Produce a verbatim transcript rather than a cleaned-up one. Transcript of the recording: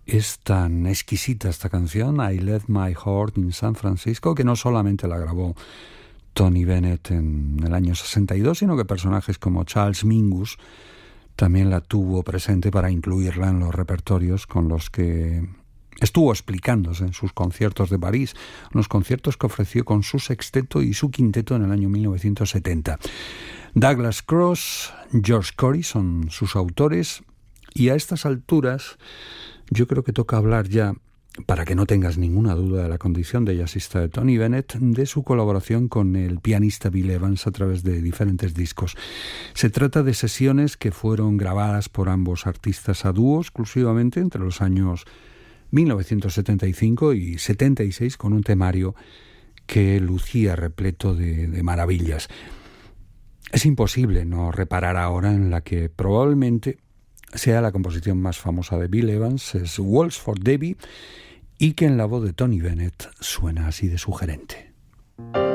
Es tan exquisita esta canción, I Left My Heart in San Francisco, que no solamente la grabó Tony Bennett en el año sesenta y dos, sino que personajes como Charles Mingus también la tuvo presente para incluirla en los repertorios con los que estuvo explicándose en sus conciertos de París, unos conciertos que ofreció con su sexteto y su quinteto en el año mil novecientos setenta. Douglas Cross, George Corey son sus autores, y a estas alturas yo creo que toca hablar ya, para que no tengas ninguna duda de la condición de jazzista de Tony Bennett, de su colaboración con el pianista Bill Evans a través de diferentes discos. Se trata de sesiones que fueron grabadas por ambos artistas a dúo exclusivamente entre los años mil novecientos setenta y cinco y setenta y seis, con un temario que lucía repleto de, de maravillas. Es imposible no reparar ahora en la que probablemente sea la composición más famosa de Bill Evans, es Waltz for Debbie, y que en la voz de Tony Bennett suena así de sugerente.